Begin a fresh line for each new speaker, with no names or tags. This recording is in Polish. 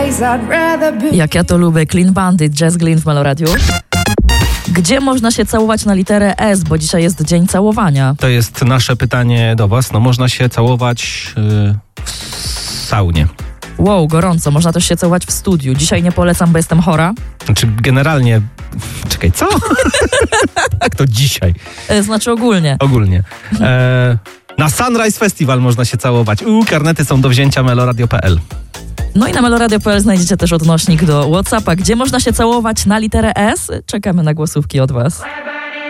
Jak ja to lubię, Clean Bandit, Jazz Glynn w Meloradiu. Gdzie można się całować na literę S, bo dzisiaj jest dzień całowania?
To jest nasze pytanie do was. No można się całować w saunie.
Wow, gorąco. Można też się całować w studiu. Dzisiaj nie polecam, bo jestem chora.
Znaczy generalnie... Czekaj, co? Jak to dzisiaj?
Znaczy ogólnie.
Ogólnie. Na Sunrise Festival można się całować. Karnety są do wzięcia meloradio.pl.
No i na meloradio.pl znajdziecie też odnośnik do WhatsAppa, gdzie można się całować na literę S. Czekamy na głosówki od was.